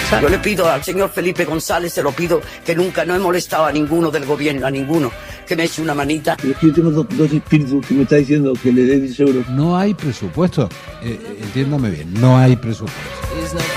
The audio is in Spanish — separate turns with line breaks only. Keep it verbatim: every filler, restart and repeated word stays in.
González.
Yo le pido al señor Felipe González, se lo pido, que nunca no he molestado a ninguno del gobierno, a ninguno, que me eche una manita.
Es que yo tengo dos, dos espíritus que me está diciendo que le dé diez euros.
No hay presupuesto. Eh, entiéndame bien, no hay presupuesto.